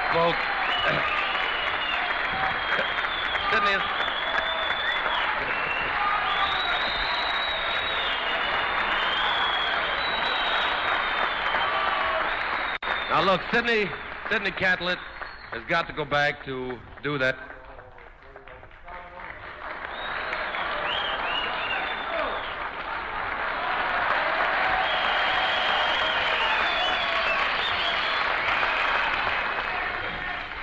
folks. Sidney is... Now, look, Sidney Catlett has got to go back to do that